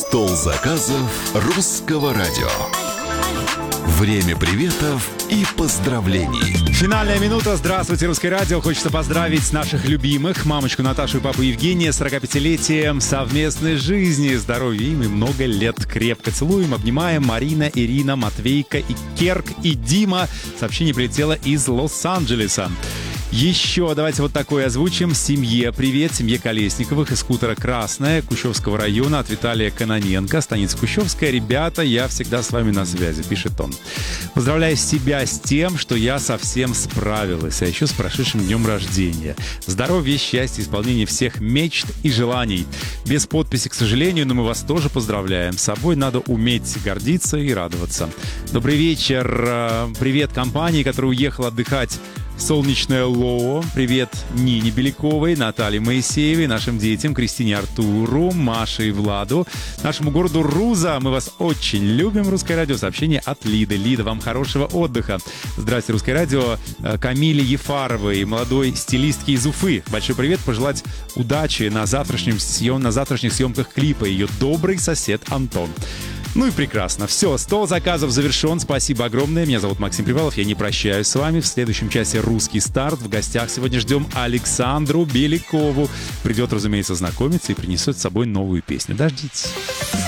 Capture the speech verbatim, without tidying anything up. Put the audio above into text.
Стол заказов русского радио. Время приветов и поздравлений. Финальная минута. Здравствуйте, Русское радио. Хочется поздравить наших любимых. Мамочку Наташу и папу Евгения с сорокапятилетием совместной жизни. Здоровья им и много лет. Крепко целуем, обнимаем. Марина, Ирина, Матвейка и Керк и Дима. Сообщение прилетело из Лос-Анджелеса. Еще давайте вот такое озвучим. Семье привет, семье Колесниковых из хутора Красное Кущевского района от Виталия Кононенко, станица Кущевская. Ребята, я всегда с вами на связи, пишет он. Поздравляю себя с тем, что я совсем справилась, а еще с прошедшим днем рождения. Здоровья, счастья, исполнения всех мечт и желаний. Без подписи, к сожалению, но мы вас тоже поздравляем. С собой надо уметь гордиться и радоваться. Добрый вечер. Привет компании, которая уехала отдыхать солнечное Лоо. Привет Нине Беляковой, Наталье Моисеевой, нашим детям, Кристине Артуру, Маше и Владу, нашему городу Руза. Мы вас очень любим. Русское радио. Сообщение от Лиды. Лида, вам хорошего отдыха. Здравствуйте, Русское радио. Камиле Ефаровой, молодой стилистке из Уфы. Большой привет. Пожелать удачи на, завтрашнем съем, на завтрашних съемках клипа. Ее добрый сосед Антон. Ну и прекрасно. Все, стол заказов завершен. Спасибо огромное. Меня зовут Максим Привалов. Я не прощаюсь с вами. В следующем часе «Русский старт». В гостях сегодня ждем Александру Белякову. Придет, разумеется, знакомиться и принесет с собой новую песню. Дождитесь.